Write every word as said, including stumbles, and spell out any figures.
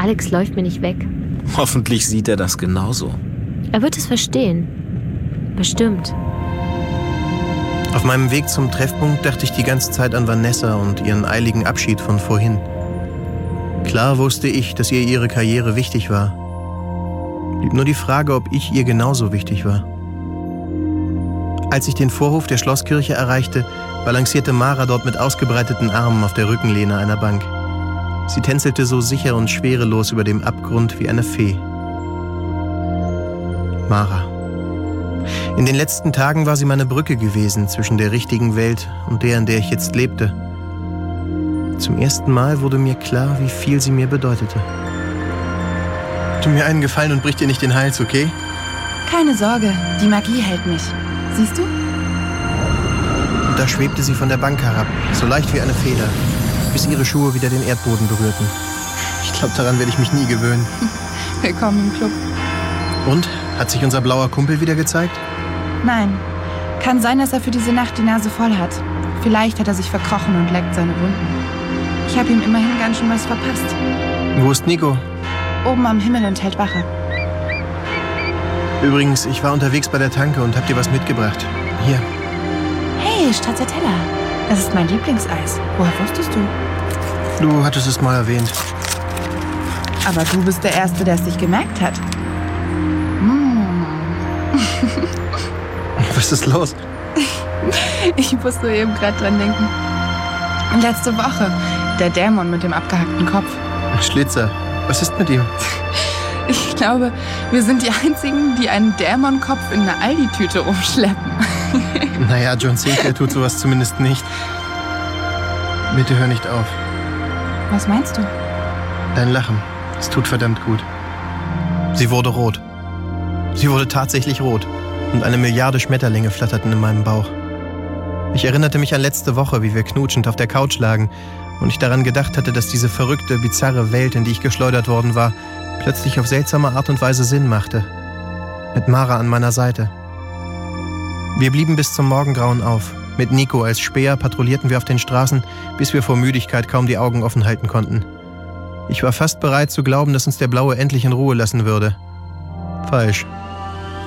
Alex läuft mir nicht weg. Hoffentlich sieht er das genauso. Er wird es verstehen. Bestimmt. Auf meinem Weg zum Treffpunkt dachte ich die ganze Zeit an Vanessa und ihren eiligen Abschied von vorhin. Klar wusste ich, dass ihr ihre Karriere wichtig war. Blieb nur die Frage, ob ich ihr genauso wichtig war. Als ich den Vorhof der Schlosskirche erreichte, balancierte Mara dort mit ausgebreiteten Armen auf der Rückenlehne einer Bank. Sie tänzelte so sicher und schwerelos über dem Abgrund wie eine Fee. Mara. In den letzten Tagen war sie meine Brücke gewesen zwischen der richtigen Welt und der, in der ich jetzt lebte. Zum ersten Mal wurde mir klar, wie viel sie mir bedeutete. Tu mir einen Gefallen und brich dir nicht den Hals, okay? Keine Sorge, die Magie hält mich. Siehst du? Und da schwebte sie von der Bank herab, so leicht wie eine Feder, bis ihre Schuhe wieder den Erdboden berührten. Ich glaube, daran werde ich mich nie gewöhnen. Willkommen im Club. Und? Hat sich unser blauer Kumpel wieder gezeigt? Nein. Kann sein, dass er für diese Nacht die Nase voll hat. Vielleicht hat er sich verkrochen und leckt seine Wunden. Ich habe ihm immerhin ganz schön was verpasst. Wo ist Nico? Oben am Himmel und hält Wache. Übrigens, ich war unterwegs bei der Tanke und hab dir was mitgebracht. Hier. Hey, Stracciatella. Das ist mein Lieblingseis. Woher wusstest du? Du hattest es mal erwähnt. Aber du bist der Erste, der es sich gemerkt hat. Mm. Was ist los? Ich muss nur eben gerade dran denken. Letzte Woche. Der Dämon mit dem abgehackten Kopf. Schlitzer. Was ist mit ihm? Ich glaube, wir sind die Einzigen, die einen Dämonkopf in einer Aldi-Tüte umschleppen. Naja, John Sinclair tut sowas zumindest nicht. Bitte hör nicht auf. Was meinst du? Dein Lachen. Es tut verdammt gut. Sie wurde rot. Sie wurde tatsächlich rot. Und eine Milliarde Schmetterlinge flatterten in meinem Bauch. Ich erinnerte mich an letzte Woche, wie wir knutschend auf der Couch lagen und ich daran gedacht hatte, dass diese verrückte, bizarre Welt, in die ich geschleudert worden war, plötzlich auf seltsame Art und Weise Sinn machte. Mit Mara an meiner Seite. Wir blieben bis zum Morgengrauen auf. Mit Nico als Späher patrouillierten wir auf den Straßen, bis wir vor Müdigkeit kaum die Augen offen halten konnten. Ich war fast bereit zu glauben, dass uns der Blaue endlich in Ruhe lassen würde. Falsch.